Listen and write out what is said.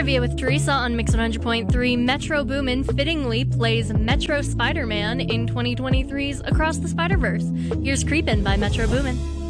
Trivia with Teresa on Mix 100.3. Metro Boomin fittingly plays Metro Spider-Man in 2023's Across the Spider-Verse. Here's Creepin' by Metro Boomin.